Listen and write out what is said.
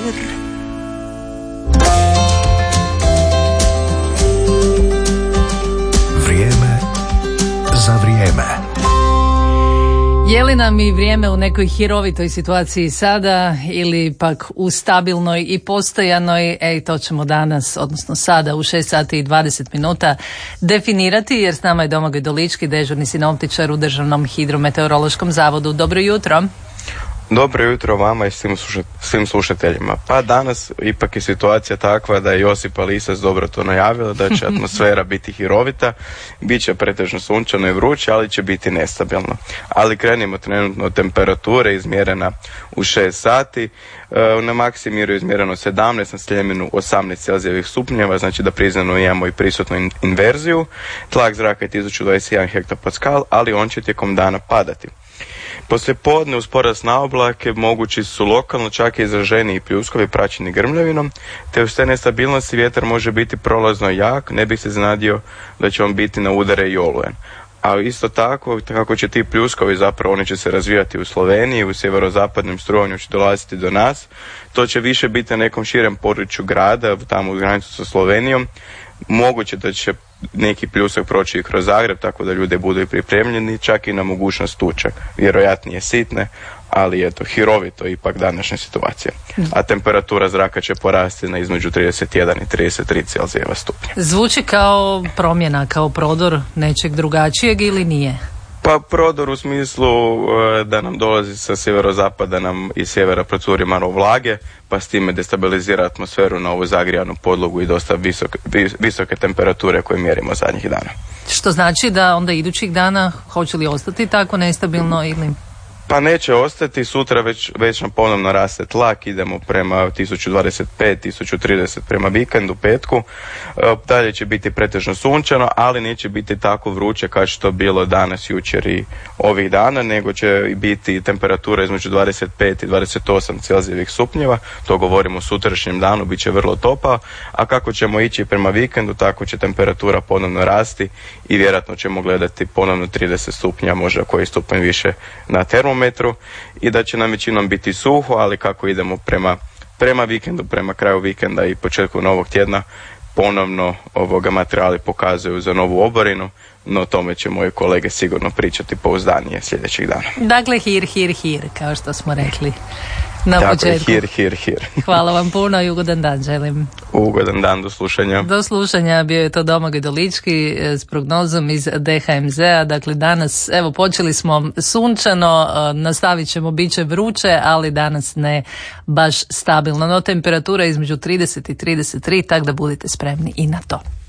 Vrijeme za vrijeme. Je li nam i vrijeme u nekoj hirovitoj situaciji sada ili pak u stabilnoj i postojanoj, to ćemo danas, odnosno sada u 6 sati i 20 minuta definirati, jer s nama je Domagoj Dolički, dežurni sinoptičar u Državnom hidrometeorološkom zavodu. Dobro jutro. Dobro jutro vama i svim slušateljima. Pa danas ipak je situacija takva da je Josipa Lisac dobro to najavila, da će atmosfera biti hirovita, bit će pretežno sunčano i vruće, ali će biti nestabilno. Ali krenimo trenutno od temperature izmjerena u 6 sati. Na Maksimiru je izmjereno 17, na Sljemenu 18 Celzijevih stupnjeva, znači da priznano imamo i prisutnu inverziju. Tlak zraka je 1021 hektopaskal, ali on će tijekom dana padati. Poslije podne uz porast na oblake mogući su lokalno čak i izraženiji pljuskovi praćeni grmljavinom, te uz te nestabilnosti vjetar može biti prolazno jak, ne bih se znadio da će on biti na udare i olujen. A isto tako, kako će ti pljuskovi zapravo, oni će se razvijati u Sloveniji, u sjeverozapadnom strujanju će dolaziti do nas, to će više biti na nekom širem području grada, tamo u granicu sa Slovenijom. Moguće da će neki pljusak proći i kroz Zagreb, tako da ljudi budu i pripremljeni, čak i na mogućnost tuče. Vjerojatnije sitne, ali eto, hirovito ipak današnja situacija. A temperatura zraka će porasti na između 31 i 33 Celzijeva stupnja. Zvuči kao promjena, kao prodor nečeg drugačijeg ili nije? Pa prodor u smislu da nam dolazi sa sjeverozapada, nam iz sjevera procuri malo vlage, pa s time destabilizira atmosferu na ovu zagrijanu podlogu i dosta visoke temperature koje mjerimo zadnjih dana. Što znači da onda idućih dana hoće li ostati tako nestabilno ili... Pa neće ostati, sutra već nam ponovno raste tlak, idemo prema 1025, 1030 prema vikendu, petku, dalje će biti pretežno sunčano, ali neće biti tako vruće kao što je bilo danas, jučer i ovih dana, nego će biti temperatura između 25 i 28 Celzijevih stupnjeva, to govorimo o sutrašnjem danu, bit će vrlo topao, a kako ćemo ići prema vikendu, tako će temperatura ponovno rasti i vjerojatno ćemo gledati ponovno 30 stupnja, možda koji stupanj više na termometru, i da će nam većinom biti suho, ali kako idemo prema vikendu, prema kraju vikenda i početku novog tjedna, ponovno materijali pokazuju za novu oborinu, no o tome će moji kolege sigurno pričati pouzdanije sljedećih dana. Dakle, hir, kao što smo rekli na početku. Hir. Hvala vam puno i ugodan dan želim. Ugodan dan, do slušanja. Do slušanja, bio je to Domagoj Dolički s prognozom iz DHMZ-a. Dakle, danas, evo, počeli smo sunčano, nastavit ćemo, bit će vruće, ali danas ne baš stabilno. No, temperatura između 30 i 33, tako da budite spremni i na to.